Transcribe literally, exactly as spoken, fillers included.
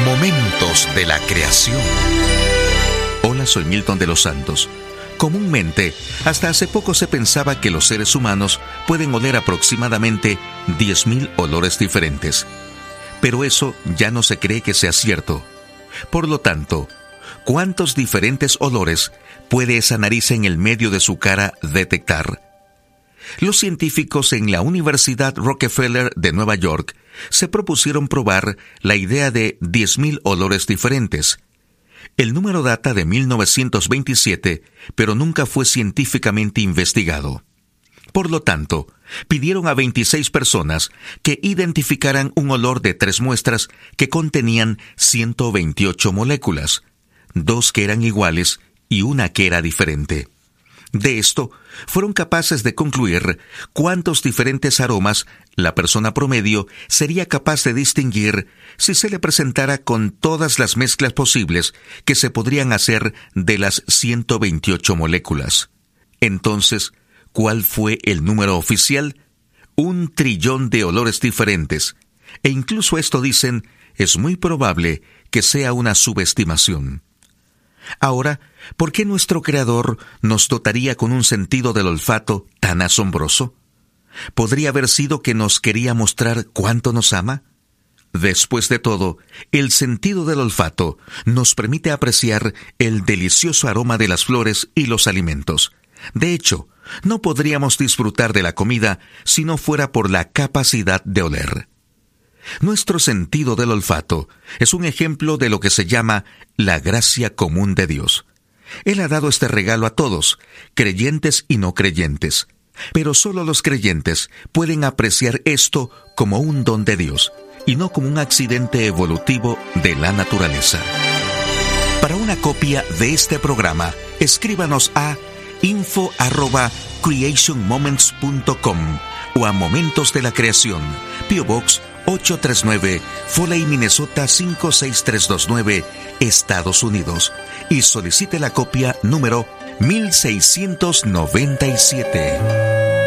Momentos de la creación. Hola, soy Milton de los Santos. Comúnmente, hasta hace poco se pensaba que los seres humanos pueden oler aproximadamente diez mil olores diferentes. Pero eso ya no se cree que sea cierto. Por lo tanto, ¿cuántos diferentes olores puede esa nariz en el medio de su cara detectar? Los científicos en la Universidad Rockefeller de Nueva York se propusieron probar la idea de diez mil olores diferentes. El número data de mil novecientos veintisiete, pero nunca fue científicamente investigado. Por lo tanto, pidieron a veintiséis personas que identificaran un olor de tres muestras que contenían ciento veintiocho moléculas, dos que eran iguales y una que era diferente. De esto, fueron capaces de concluir cuántos diferentes aromas la persona promedio sería capaz de distinguir si se le presentara con todas las mezclas posibles que se podrían hacer de las ciento veintiocho moléculas. Entonces, ¿cuál fue el número oficial? Un trillón de olores diferentes. E incluso esto dicen, es muy probable que sea una subestimación. Ahora, ¿por qué nuestro Creador nos dotaría con un sentido del olfato tan asombroso? ¿Podría haber sido que nos quería mostrar cuánto nos ama? Después de todo, el sentido del olfato nos permite apreciar el delicioso aroma de las flores y los alimentos. De hecho, no podríamos disfrutar de la comida si no fuera por la capacidad de oler. Nuestro sentido del olfato es un ejemplo de lo que se llama la gracia común de Dios. Él ha dado este regalo a todos, creyentes y no creyentes. Pero solo los creyentes pueden apreciar esto como un don de Dios y no como un accidente evolutivo de la naturaleza. Para una copia de este programa, escríbanos a info arroba creation moments punto com o a Momentos de la Creación, P O Box ocho tres nueve, Foley, Minnesota cinco seis tres dos nueve, Estados Unidos, y solicite la copia número mil seiscientos noventa y siete.